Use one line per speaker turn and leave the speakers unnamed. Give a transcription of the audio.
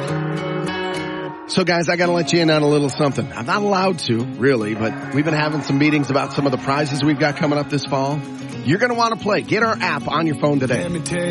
So, guys, I got to let you in on a little something. I'm not allowed to, really, but we've been having some meetings about some of the prizes we've got coming up this fall. You're going to want to play. Get our app on your phone today.